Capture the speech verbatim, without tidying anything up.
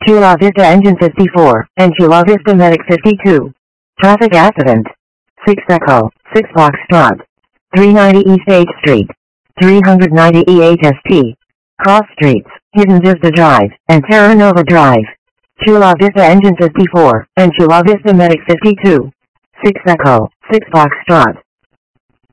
Chula Vista Engine fifty-four, and Chula Vista Medic fifty-two. Traffic accident. six Echo, six Foxtrot. three ninety East eighth Street. three ninety E H S T. Cross Streets, Hidden Vista Drive, and Terra Nova Drive. Chula Vista Engine fifty-four, and Chula Vista Medic fifty-two. six Echo, six Foxtrot.